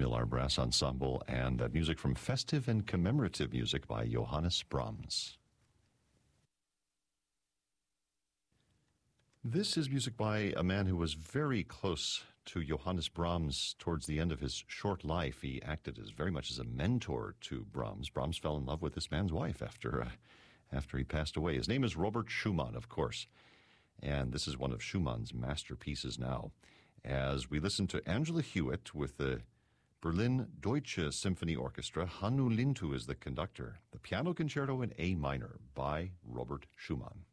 Millar Brass Ensemble, and that music from Festive and Commemorative Music by Johannes Brahms. This is music by a man who was very close to Johannes Brahms towards the end of his short life. He acted very much as a mentor to Brahms. Brahms fell in love with this man's wife after he passed away. His name is Robert Schumann, of course, and this is one of Schumann's masterpieces now. As we listen to Angela Hewitt with the Berlin Deutsche Symphony Orchestra, Hannu Lintu is the conductor, the piano concerto in A minor by Robert Schumann.